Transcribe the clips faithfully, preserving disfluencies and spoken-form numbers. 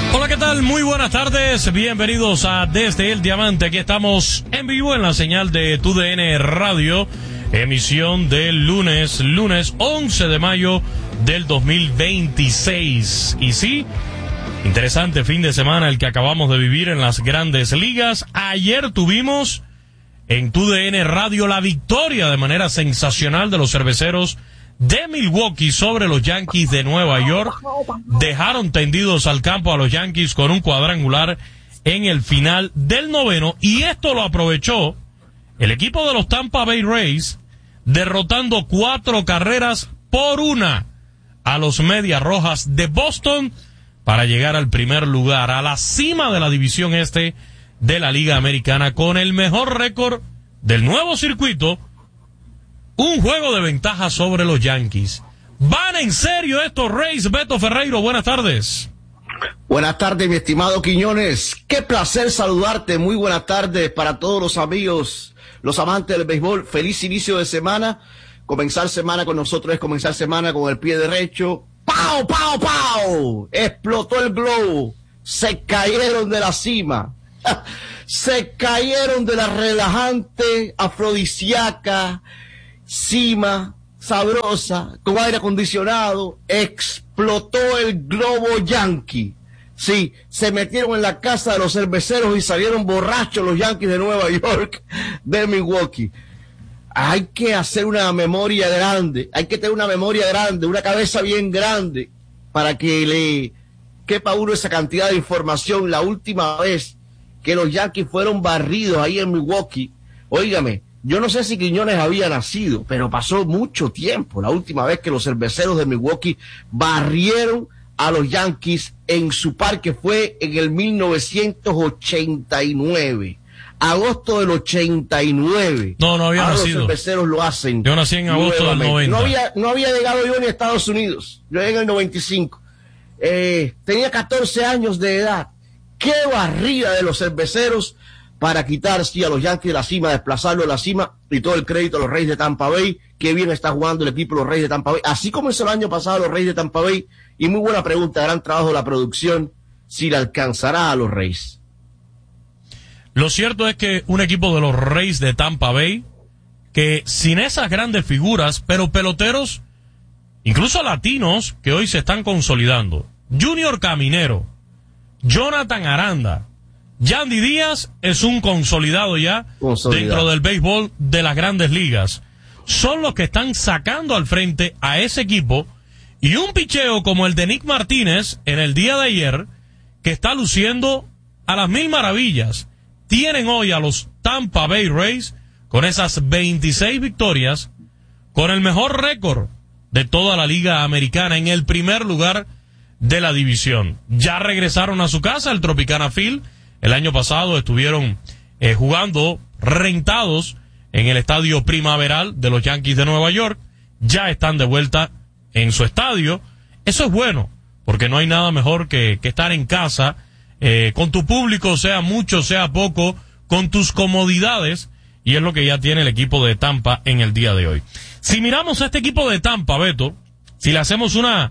Hola, ¿qué tal? Muy buenas tardes, bienvenidos a Desde el Diamante. Aquí estamos en vivo en la señal de Tu D N Radio, emisión del lunes, lunes once de mayo del dos mil veintiséis. Y sí, interesante fin de semana el que acabamos de vivir en las grandes ligas. Ayer tuvimos en Tu D N Radio la victoria de manera sensacional de los cerveceros de Milwaukee sobre los Yankees de Nueva York. Dejaron tendidos al campo a los Yankees con un cuadrangular en el final del noveno, y esto lo aprovechó el equipo de los Tampa Bay Rays, derrotando cuatro carreras por una a los Medias Rojas de Boston para llegar al primer lugar, a la cima de la división este de la Liga Americana, con el mejor récord del nuevo circuito. Un juego de ventaja sobre los Yankees. ¿Van en serio estos Rays? Beto Ferreiro, buenas tardes. Buenas tardes, mi estimado Quiñones. Qué placer saludarte. Muy buenas tardes para todos los amigos, los amantes del béisbol. Feliz inicio de semana. Comenzar semana con nosotros es comenzar semana con el pie derecho. ¡Pau, pau, pau! Explotó el globo. Se cayeron de la cima. Se cayeron de la relajante, afrodisíaca cima sabrosa, con aire acondicionado. Explotó el globo Yankee. Sí, se metieron en la casa de los cerveceros y salieron borrachos los Yankees de Nueva York, de Milwaukee. Hay que hacer una memoria grande, hay que tener una memoria grande, una cabeza bien grande, para que le quepa a uno esa cantidad de información. La última vez que los Yankees fueron barridos ahí en Milwaukee, óigame, yo no sé si Quiñones había nacido, pero pasó mucho tiempo. La última vez que los cerveceros de Milwaukee barrieron a los Yankees en su parque fue en el mil novecientos ochenta y nueve. Agosto del ochenta y nueve. No, no había Ahora nacido. Los cerveceros lo hacen. Yo nací en agosto nuevamente. del noventa. No había, no había llegado yo ni a Estados Unidos. Yo llegué en el noventa y cinco. Eh, tenía catorce años de edad. ¡Qué barrida de los cerveceros! Para quitar, sí, a los Yankees de la cima, desplazarlo de la cima, y todo el crédito a los Reyes de Tampa Bay. Qué bien está jugando el equipo de los Reyes de Tampa Bay. Así comenzó el año pasado los Reyes de Tampa Bay, y muy buena pregunta, gran trabajo de la producción, si le alcanzará a los Reyes. Lo cierto es que un equipo de los Reyes de Tampa Bay, que sin esas grandes figuras, pero peloteros, incluso latinos, que hoy se están consolidando. Junior Caminero, Jonathan Aranda, Yandy Díaz es un consolidado ya consolidado dentro del béisbol de las grandes ligas. Son los que están sacando al frente a ese equipo, y un picheo como el de Nick Martínez en el día de ayer, que está luciendo a las mil maravillas. Tienen hoy a los Tampa Bay Rays con esas veintiséis victorias, con el mejor récord de toda la Liga Americana, en el primer lugar de la división. Ya regresaron a su casa, el Tropicana Field. El año pasado estuvieron eh, jugando rentados en el estadio primaveral de los Yankees de Nueva York. Ya están de vuelta en su estadio. Eso es bueno, porque no hay nada mejor que, que estar en casa, eh, con tu público, sea mucho, sea poco, con tus comodidades, y es lo que ya tiene el equipo de Tampa en el día de hoy. Si miramos a este equipo de Tampa, Beto, si le hacemos una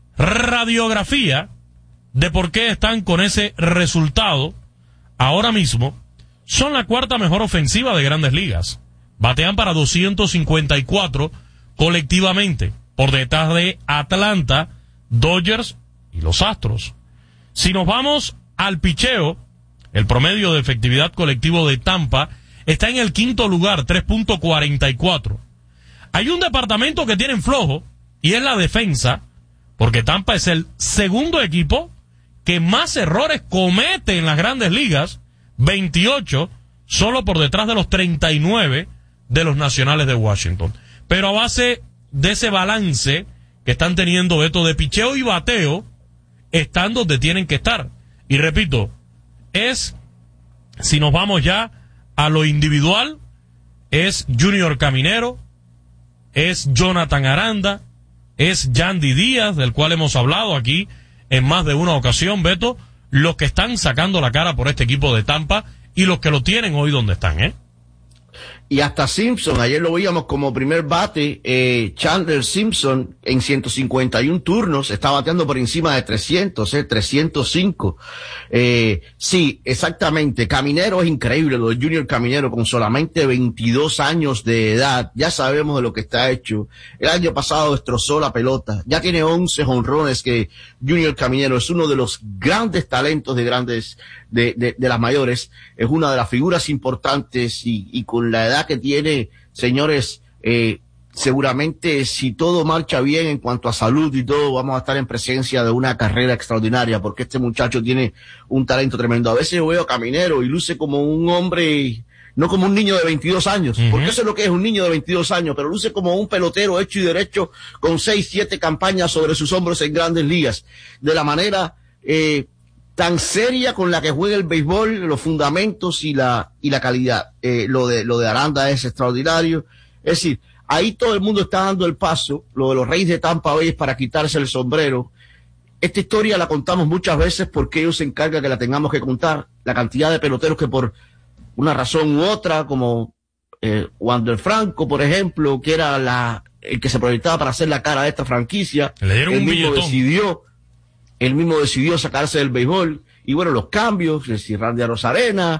radiografía de por qué están con ese resultado, ahora mismo son la cuarta mejor ofensiva de Grandes Ligas. Batean para doscientos cincuenta y cuatro colectivamente, por detrás de Atlanta, Dodgers y los Astros. Si nos vamos al picheo, el promedio de efectividad colectivo de Tampa está en el quinto lugar, tres punto cuarenta y cuatro. Hay un departamento que tienen flojo, y es la defensa, porque Tampa es el segundo equipo que más errores comete en las Grandes Ligas, veintiocho, solo por detrás de los treinta y nueve de los Nacionales de Washington. Pero a base de ese balance que están teniendo, Beto, de picheo y bateo, están donde tienen que estar. Y repito, es, si nos vamos ya a lo individual, es Junior Caminero, es Jonathan Aranda, es Yandy Díaz, del cual hemos hablado aquí en más de una ocasión, Beto, los que están sacando la cara por este equipo de Tampa, y los que lo tienen hoy donde están, ¿eh? y hasta Simpson, ayer lo veíamos como primer bate, eh, Chandler Simpson en ciento cincuenta y uno turnos, está bateando por encima de trescientos, eh, trescientos cinco. Eh, sí, exactamente, Caminero es increíble, lo de Junior Caminero con solamente veintidós años de edad, ya sabemos de lo que está hecho. El año pasado destrozó la pelota, ya tiene once jonrones que Junior Caminero es uno de los grandes talentos de grandes, de, de, de las mayores, es una de las figuras importantes y, y con la edad que tiene, señores, eh, seguramente si todo marcha bien en cuanto a salud y todo, vamos a estar en presencia de una carrera extraordinaria, porque este muchacho tiene un talento tremendo. A veces yo veo a Caminero y luce como un hombre, no como un niño de veintidós años, uh-huh. porque eso es lo que es un niño de veintidós años, pero luce como un pelotero hecho y derecho con seis, siete campañas sobre sus hombros en grandes ligas, de la manera eh, tan seria con la que juega el béisbol, los fundamentos y la y la calidad. Eh, lo de lo de Aranda es extraordinario. Es decir, ahí todo el mundo está dando el paso. Lo de los Reyes de Tampa Bay es para quitarse el sombrero. Esta historia la contamos muchas veces porque ellos se encargan que la tengamos que contar. La cantidad de peloteros que por una razón u otra, como eh, Wander Franco, por ejemplo, que era la el que se proyectaba para hacer la cara de esta franquicia, le dieron él un mismo billetón. decidió Él mismo decidió sacarse del béisbol, y bueno, los cambios, es decir, Randy Arozarena,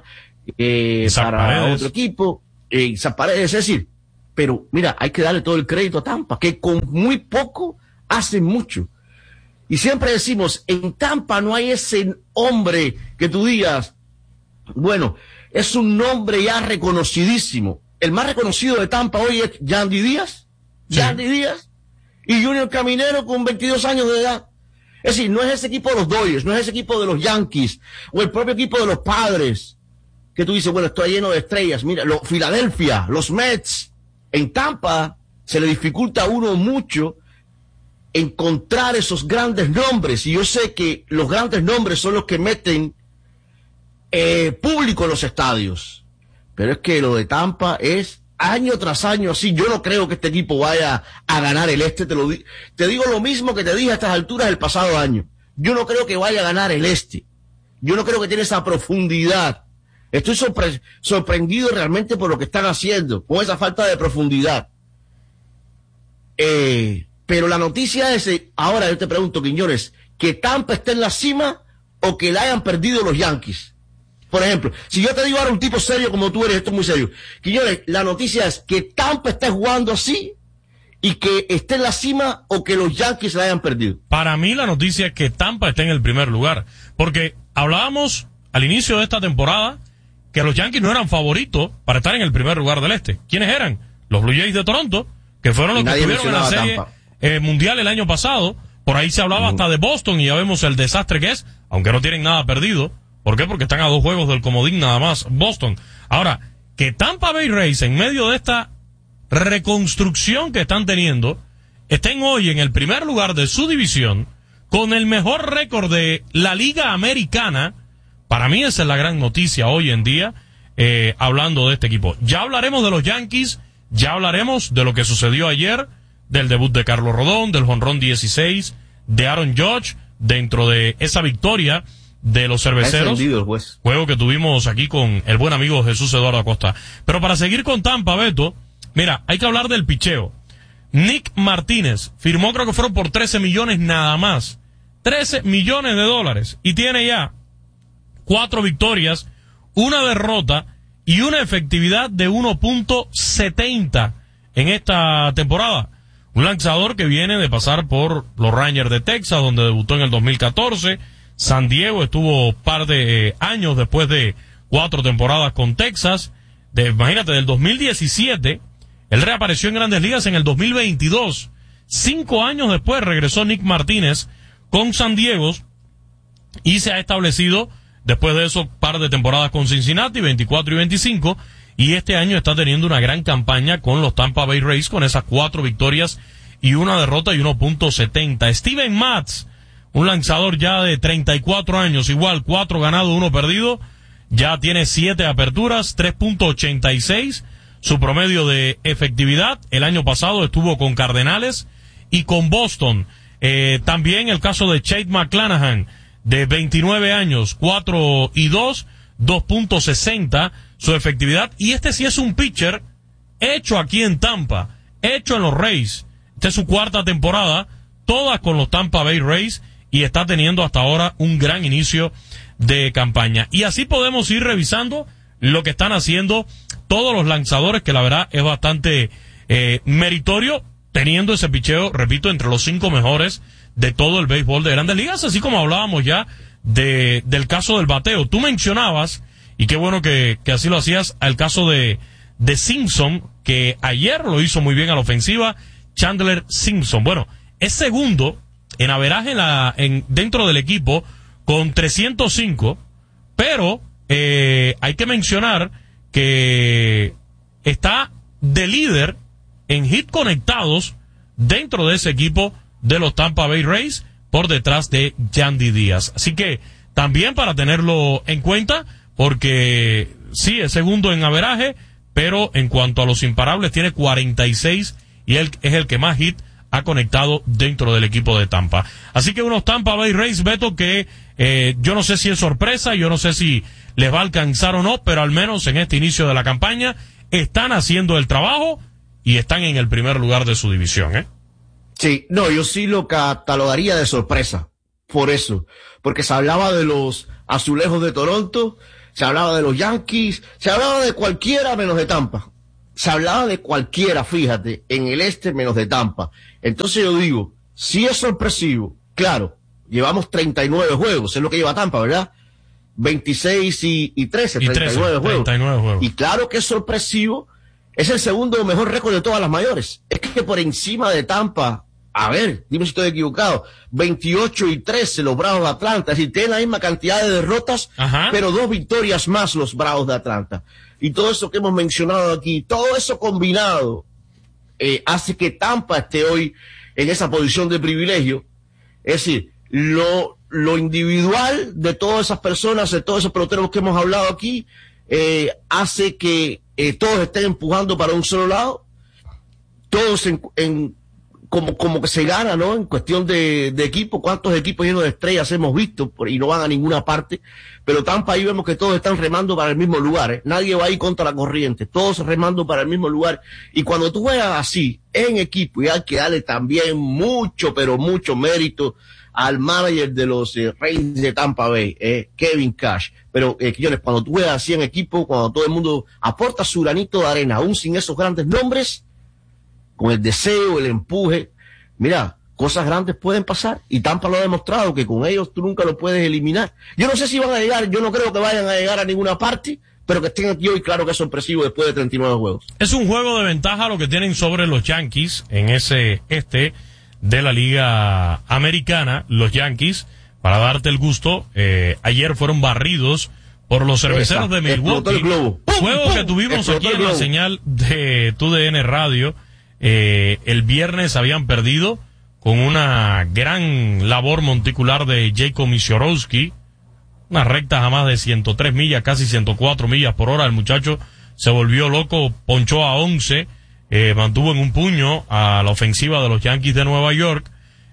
eh, para Paredes. otro equipo, eh, Paredes, es decir, pero mira, hay que darle todo el crédito a Tampa, que con muy poco hace mucho. Y siempre decimos, en Tampa no hay ese hombre que tú digas, bueno, es un nombre ya reconocidísimo. El más reconocido de Tampa hoy es Yandy Díaz, Sí. Yandy Díaz, y Junior Caminero con veintidós años de edad. Es decir, no es ese equipo de los Dodgers, no es ese equipo de los Yankees, o el propio equipo de los Padres, que tú dices, bueno, está lleno de estrellas. Mira, los Filadelfia, los Mets, en Tampa se le dificulta a uno mucho encontrar esos grandes nombres, y yo sé que los grandes nombres son los que meten eh, público en los estadios, pero es que lo de Tampa es año tras año así. Yo no creo que este equipo vaya a ganar el este, te lo di- te digo lo mismo que te dije a estas alturas del pasado año. Yo no creo que vaya a ganar el este, yo no creo que tiene esa profundidad. Estoy sorpre- sorprendido realmente por lo que están haciendo, con esa falta de profundidad. Eh, pero la noticia es, eh, ahora yo te pregunto, Quiñones, que Tampa esté en la cima o que la hayan perdido los Yankees. Por ejemplo, si yo te digo ahora un tipo serio como tú eres, esto es muy serio. Quiñones, la noticia es que Tampa esté jugando así y que esté en la cima o que los Yankees la hayan perdido. Para mí la noticia es que Tampa está en el primer lugar, porque hablábamos al inicio de esta temporada que los Yankees no eran favoritos para estar en el primer lugar del este. ¿Quiénes eran? Los Blue Jays de Toronto, que fueron los que Nadie estuvieron en la mencionaba serie Tampa. eh, mundial el año pasado. Por ahí se hablaba Uh-huh. hasta de Boston y ya vemos el desastre que es, aunque no tienen nada perdido. ¿Por qué? Porque están a dos juegos del comodín nada más Boston. Ahora, que Tampa Bay Rays, en medio de esta reconstrucción que están teniendo, estén hoy en el primer lugar de su división, con el mejor récord de la Liga Americana, para mí esa es la gran noticia hoy en día, eh, hablando de este equipo. Ya hablaremos de los Yankees, ya hablaremos de lo que sucedió ayer, del debut de Carlos Rodón, del jonrón dieciséis, de Aaron Judge, dentro de esa victoria de los cerveceros, encendido el juez. juego que tuvimos aquí con el buen amigo Jesús Eduardo Acosta. Pero para seguir con Tampa, Beto, mira, hay que hablar del picheo. Nick Martínez firmó, creo que fueron por trece millones nada más. trece millones de dólares. Y tiene ya cuatro victorias, una derrota y una efectividad de uno punto setenta en esta temporada. Un lanzador que viene de pasar por los Rangers de Texas, donde debutó en el dos mil catorce. San Diego estuvo par de eh, años después de cuatro temporadas con Texas. De, imagínate, del dos mil diecisiete, él reapareció en Grandes Ligas en el dos mil veintidós. Cinco años después regresó Nick Martínez con San Diego y se ha establecido después de eso par de temporadas con Cincinnati, veinticuatro y veinticinco, y este año está teniendo una gran campaña con los Tampa Bay Rays con esas cuatro victorias y una derrota y uno punto setenta. Steven Matz, un lanzador ya de treinta y cuatro años, igual cuatro ganados, uno perdido, ya tiene siete aperturas, tres punto ochenta y seis, su promedio de efectividad. El año pasado estuvo con Cardenales y con Boston. Eh, también el caso de Chase McClanahan, de veintinueve años, cuatro y dos, dos punto sesenta su efectividad. Y este sí es un pitcher hecho aquí en Tampa, hecho en los Rays. Esta es su cuarta temporada, todas con los Tampa Bay Rays, y está teniendo hasta ahora un gran inicio de campaña. Y así podemos ir revisando lo que están haciendo todos los lanzadores, que la verdad es bastante eh, meritorio, teniendo ese picheo, repito, entre los cinco mejores de todo el béisbol de Grandes Ligas, así como hablábamos ya de del caso del bateo. Tú mencionabas, y qué bueno que, que así lo hacías, al caso de, de Simpson, que ayer lo hizo muy bien a la ofensiva, Chandler Simpson. Bueno, es segundo en averaje en la, en, dentro del equipo con trescientos cinco, pero eh, hay que mencionar que está de líder en hit conectados dentro de ese equipo de los Tampa Bay Rays, por detrás de Yandy Díaz. Así que también para tenerlo en cuenta, porque sí es segundo en averaje, pero en cuanto a los imparables tiene cuarenta y seis y él es el que más hit ha conectado dentro del equipo de Tampa. Así que unos Tampa Bay Rays, Beto, que eh, yo no sé si es sorpresa, yo no sé si les va a alcanzar o no, pero al menos en este inicio de la campaña están haciendo el trabajo y están en el primer lugar de su división, ¿eh? Sí, no, yo sí lo catalogaría de sorpresa, por eso, porque se hablaba de los Azulejos de Toronto, se hablaba de los Yankees, se hablaba de cualquiera menos de Tampa, se hablaba de cualquiera, fíjate, en el este menos de Tampa. Entonces yo digo, sí es sorpresivo, claro, llevamos treinta y nueve juegos, es lo que lleva Tampa, ¿verdad? veintiséis y, y trece, y treinta y nueve trece, juegos. treinta y nueve juegos. Y claro que es sorpresivo, es el segundo mejor récord de todas las mayores. Es que por encima de Tampa, a ver, dime si estoy equivocado, veintiocho y trece los Bravos de Atlanta, es decir, tienen la misma cantidad de derrotas, Ajá. pero dos victorias más los Bravos de Atlanta. Y todo eso que hemos mencionado aquí, todo eso combinado, eh, hace que Tampa esté hoy en esa posición de privilegio. Es decir, lo, lo individual de todas esas personas, de todos esos peloteros que hemos hablado aquí, eh, hace que eh, todos estén empujando para un solo lado, todos en, en como, como que se gana, ¿no? En cuestión de, de equipo, cuántos equipos llenos de estrellas hemos visto por, y no van a ninguna parte, pero Tampa ahí vemos que todos están remando para el mismo lugar, ¿eh? Nadie va ahí contra la corriente, todos remando para el mismo lugar, y cuando tú juegas así, en equipo, y hay que darle también mucho, pero mucho mérito al manager de los eh, Rays de Tampa Bay, eh, Kevin Cash, pero eh, Quiñones, cuando tú juegas así en equipo, cuando todo el mundo aporta su granito de arena, aún sin esos grandes nombres, con el deseo, el empuje, mira, cosas grandes pueden pasar, y Tampa lo ha demostrado, que con ellos tú nunca lo puedes eliminar. Yo no sé si van a llegar, yo no creo que vayan a llegar a ninguna parte, pero que estén aquí hoy, claro que es sorpresivo después de treinta y nueve juegos. Es un juego de ventaja lo que tienen sobre los Yankees en ese este de la Liga Americana. Los Yankees, para darte el gusto, eh, ayer fueron barridos por los cerveceros Esa, de Milwaukee. globo. ¡Pum, Juego pum! que tuvimos Explotó aquí en la señal de T U D N Radio. Eh, el viernes habían perdido con una gran labor monticular de Jacob Misiorowski, una recta jamás de ciento tres millas, casi ciento cuatro millas por hora. El muchacho se volvió loco, ponchó a once, eh, mantuvo en un puño a la ofensiva de los Yankees de Nueva York,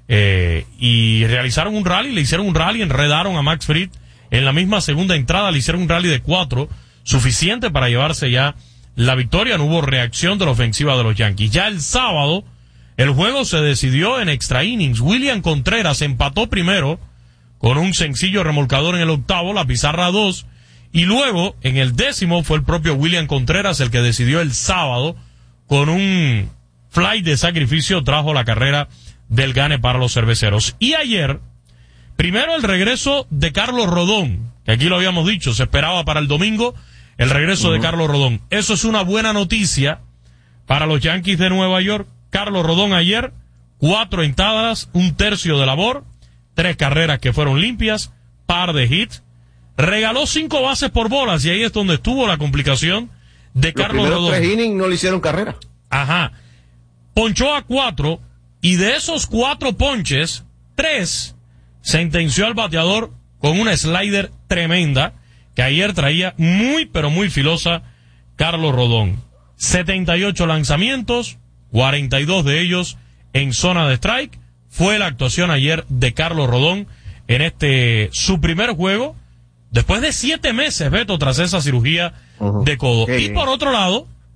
eh, y realizaron un rally, le hicieron un rally, enredaron a Max Fried en la misma segunda entrada, le hicieron un rally de cuatro, suficiente para llevarse ya la victoria. No hubo reacción de la ofensiva de los Yankees. Ya el sábado, el juego se decidió en extra innings. William Contreras empató primero con un sencillo remolcador en el octavo, la pizarra dos, y luego en el décimo fue el propio William Contreras el que decidió el sábado con un fly de sacrificio, trajo la carrera del gane para los cerveceros. Y ayer, primero el regreso de Carlos Rodón, que aquí lo habíamos dicho, se esperaba para el domingo el regreso uh-huh. de Carlos Rodón. Eso es una buena noticia para los Yankees de Nueva York. Carlos Rodón ayer, cuatro entradas, un tercio de labor, tres carreras que fueron limpias, par de hits, regaló cinco bases por bolas, y ahí es donde estuvo la complicación de Los Carlos Rodón. Los tres innings no le hicieron carrera. Ajá. Ponchó a cuatro, y de esos cuatro ponches, tres sentenció al bateador con una slider tremenda, que ayer traía muy, pero muy filosa Carlos Rodón. setenta y ocho lanzamientos, cuarenta y dos de ellos en zona de strike. Fue la actuación ayer de Carlos Rodón en este, su primer juego, después de siete meses, Beto, tras esa cirugía uh-huh. de codo. Qué y bien. Por otro lado,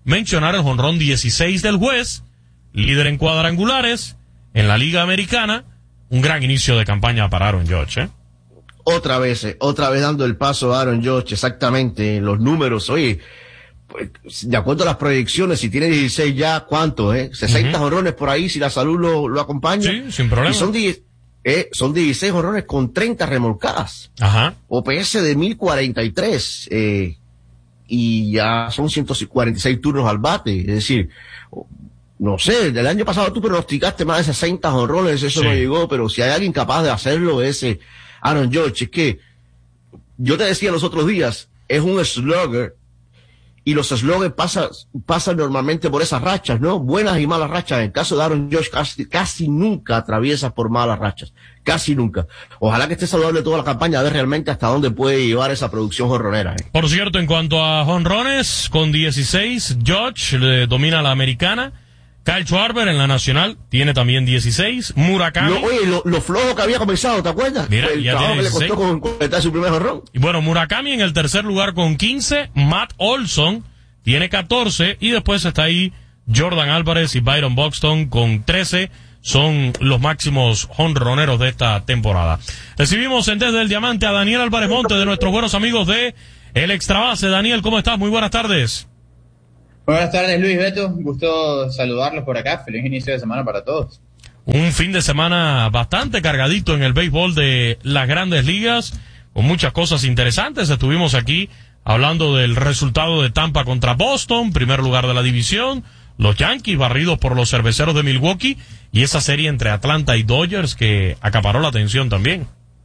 mencionar el jonrón dieciséis del juez, líder en cuadrangulares en la Liga Americana. Un gran inicio de campaña para Aaron Judge, ¿eh? Otra vez, eh, otra vez dando el paso a Aaron Judge, exactamente, los números, oye, pues, de acuerdo a las proyecciones, si tiene dieciséis ya, ¿cuánto, eh? sesenta jonrones uh-huh. por ahí, si la salud lo, lo acompaña. Sí, sin problema. Y son diez, eh, son dieciséis jonrones con treinta remolcadas. Ajá. O P S de mil cuarenta y tres, eh, y ya son ciento cuarenta y seis turnos al bate, es decir, no sé, del año pasado tú pronosticaste más de sesenta jonrones, eso sí. no llegó, pero si hay alguien capaz de hacerlo, ese Aaron Judge. Es que yo te decía los otros días, es un slugger, y los sluggers pasan, pasan normalmente por esas rachas, ¿no? Buenas y malas rachas. En el caso de Aaron Judge, casi, casi nunca atraviesa por malas rachas. Casi nunca. Ojalá que esté saludable toda la campaña, a ver realmente hasta dónde puede llevar esa producción jonronera, ¿eh? Por cierto, en cuanto a jonrones, con dieciséis, Judge le domina la americana. Kyle Schwarber en la nacional tiene también dieciséis. Murakami. No, oye, lo, lo flojo que había comenzado, ¿te acuerdas? Mira, el ya trabajo tiene que le costó con completar su primer jonrón. Y bueno, Murakami en el tercer lugar con quince. Matt Olson tiene catorce. Y después está ahí Jordan Álvarez y Byron Buxton con trece. Son los máximos jonroneros de esta temporada. Recibimos en Desde el Diamante a Daniel Álvarez Monte, de nuestros buenos amigos de El Extrabase. Daniel, ¿cómo estás? Muy buenas tardes. Buenas tardes, Luis, Beto. Gusto saludarlos por acá. Feliz inicio de semana para todos. Un fin de semana bastante cargadito en el béisbol de las Grandes Ligas, con muchas cosas interesantes. Estuvimos aquí hablando del resultado de Tampa contra Boston, primer lugar de la división, los Yankees barridos por los Cerveceros de Milwaukee, y esa serie entre Atlanta y Dodgers que acaparó la atención también.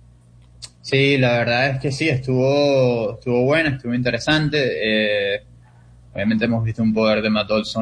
Sí, la verdad es que sí, estuvo estuvo buena, estuvo interesante. Eh, obviamente hemos visto un poder de Matt Olson